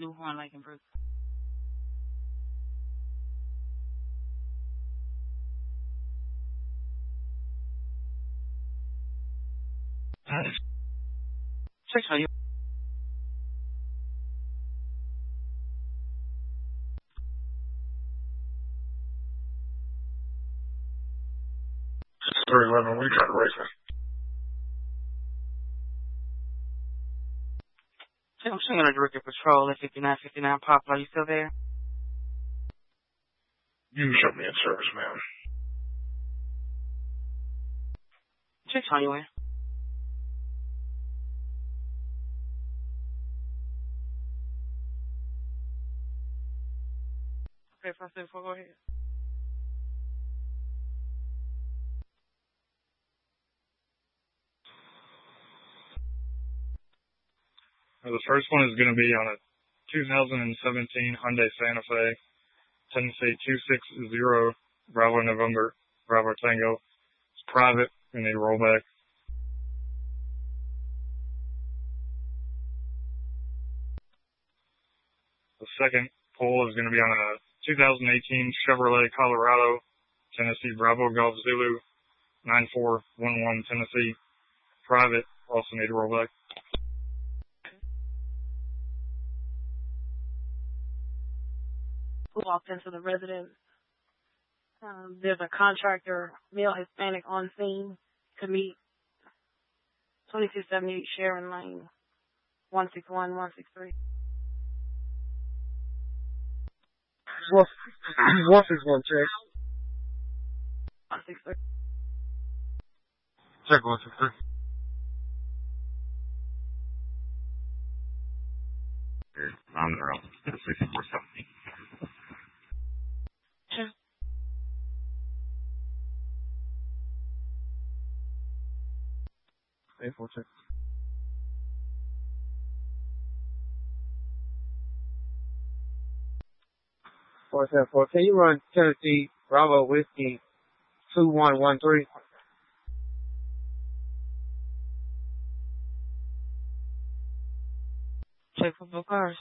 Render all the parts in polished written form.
New Horn Lake and Bruce. Check on you. Three 11, we try to race it. I'm seeing a Director Patrol at 5959 Poplar. Are you still there? You showed me in service, ma'am. Check on you in. Okay, 574, go ahead. The first one is going to be on a 2017 Hyundai Santa Fe, Tennessee 260, Bravo November, Bravo Tango. It's private, we need a rollback. The second poll is going to be on a 2018 Chevrolet Colorado, Tennessee Bravo Golf Zulu, 9411 Tennessee, private, also need a rollback. Who walked into the residence. There's a contractor, male Hispanic, on scene to meet 2278 Sharon Lane, 161, 163. 161, check. 163. Check 163. I'm there on 6470. Sure. A4 check. 474. Can you run Tennessee Bravo Whiskey 2113? Check for both cars.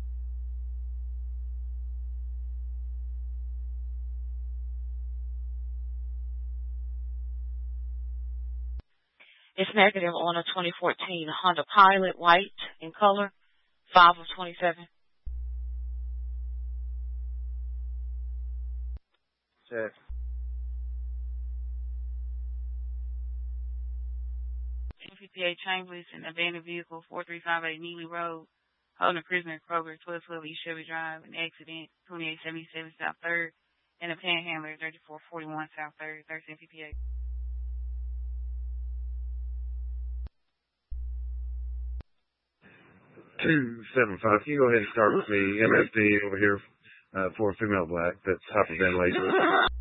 It's negative on a 2014 Honda Pilot, white in color, 5 of 27. Check. NPPA Chambers in abandoned vehicle 4358 Neely Road, holding a prisoner at Kroger, 1212 East Chevy Drive, an accident 2877 South 3rd, and a panhandler 3441 South 3rd, 13 PPA. 275. Can you go ahead and start with the MSD over here for a female black that's hyperventilating?